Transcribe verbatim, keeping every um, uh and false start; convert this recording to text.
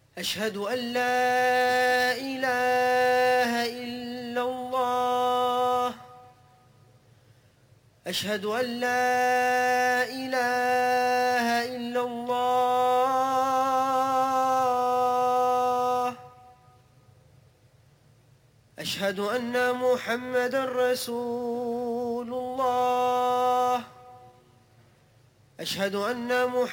أشهد أن لا إله إلا الله. أشهد أن لا إله إلا الله. أشهد أن محمدًا رسول الله. أشهد أن محمدًا